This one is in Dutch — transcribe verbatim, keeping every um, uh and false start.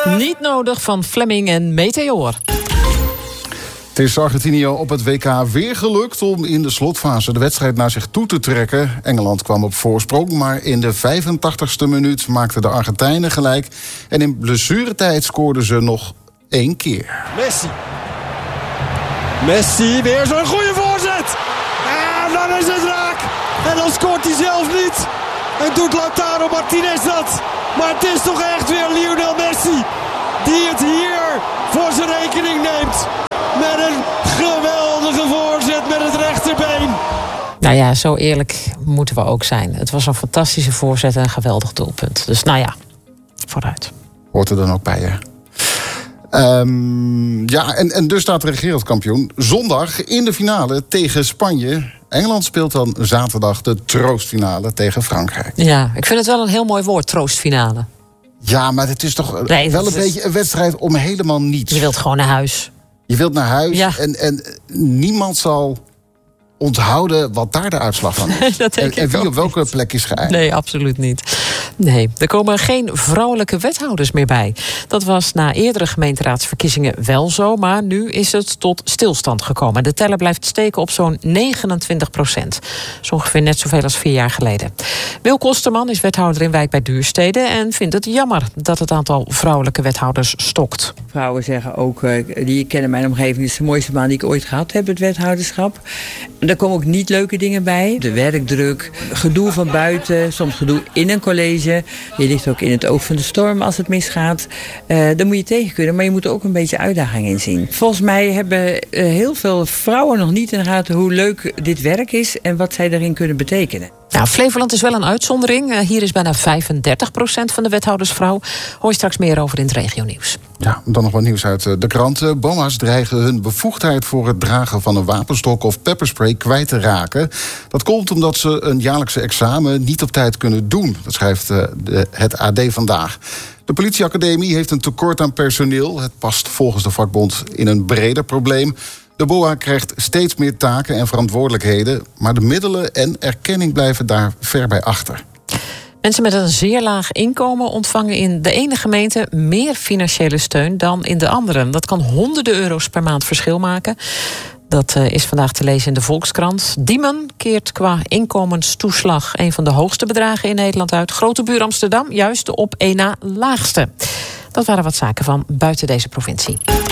Niet nodig van Fleming en Meteor. Het is Argentinië op het W K weer gelukt om in de slotfase de wedstrijd naar zich toe te trekken. Engeland kwam op voorsprong, maar in de vijfentachtigste minuut maakten de Argentijnen gelijk. En in blessuretijd scoorden ze nog één keer. Messi. Messi, weer zo'n goede voorzet. En dan is het raak. En dan scoort hij zelf niet. En doet Lautaro Martinez dat. Maar het is toch echt weer Lionel Messi die het hier voor zijn rekening neemt. Met een geweldige voorzet met het rechterbeen. Nou ja, zo eerlijk moeten we ook zijn. Het was een fantastische voorzet en een geweldig doelpunt. Dus nou ja, vooruit. Hoort er dan ook bij, hè? Um, ja, en, en dus staat de regerend kampioen zondag in de finale tegen Spanje. Engeland speelt dan zaterdag de troostfinale tegen Frankrijk. Ja, ik vind het wel een heel mooi woord, troostfinale. Ja, maar het is toch nee, wel een is... beetje een wedstrijd om helemaal niets. Je wilt gewoon naar huis. Je wilt naar huis ja. en, en niemand zal onthouden wat daar de uitslag van is. Dat denk en, en wie ik op welke niet. plek is geëindigd. Nee, absoluut niet. Nee, er komen geen vrouwelijke wethouders meer bij. Dat was na eerdere gemeenteraadsverkiezingen wel zo, maar nu is het tot stilstand gekomen. De teller blijft steken op zo'n negenentwintig procent. Dat is ongeveer net zoveel als vier jaar geleden. Wil Kosterman is wethouder in Wijk bij Duurstede en vindt het jammer dat het aantal vrouwelijke wethouders stokt. Vrouwen zeggen ook, die ik ken in mijn omgeving, dit is de mooiste baan die ik ooit gehad heb, het wethouderschap. Er komen ook niet leuke dingen bij. De werkdruk, gedoe van buiten, soms gedoe in een college. Je ligt ook in het oog van de storm als het misgaat. Uh, daar moet je tegen kunnen, maar je moet er ook een beetje uitdaging in zien. Volgens mij hebben uh, heel veel vrouwen nog niet in de gaten hoe leuk dit werk is en wat zij daarin kunnen betekenen. Nou, Flevoland is wel een uitzondering. Uh, hier is bijna vijfendertig procent van de wethoudersvrouw. Hoor je straks meer over in het regionieuws. Ja, dan nog wat nieuws uit de krant. B O A's dreigen hun bevoegdheid voor het dragen van een wapenstok of pepperspray kwijt te raken. Dat komt omdat ze een jaarlijkse examen niet op tijd kunnen doen. Dat schrijft uh, de, het A D vandaag. De politieacademie heeft een tekort aan personeel. Het past volgens de vakbond in een breder probleem. De B O A krijgt steeds meer taken en verantwoordelijkheden, maar de middelen en erkenning blijven daar ver bij achter. Mensen met een zeer laag inkomen ontvangen in de ene gemeente meer financiële steun dan in de andere. Dat kan honderden euro's per maand verschil maken. Dat uh, is vandaag te lezen in de Volkskrant. Diemen keert qua inkomenstoeslag een van de hoogste bedragen in Nederland uit. Grote buur Amsterdam juist de op één na laagste. Dat waren wat zaken van buiten deze provincie.